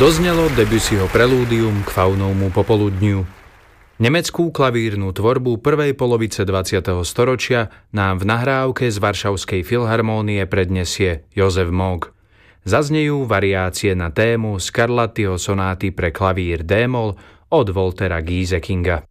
Doznelo Debussyho prelúdium k Faunovmu popoludniu. Nemeckú klavírnu tvorbu prvej polovice 20. storočia nám v nahrávke z Varšavskej filharmónie prednesie Jozef Moog. Zaznejú variácie na tému Scarlattiho sonáty pre klavír D-moll od Waltera Giesekinga.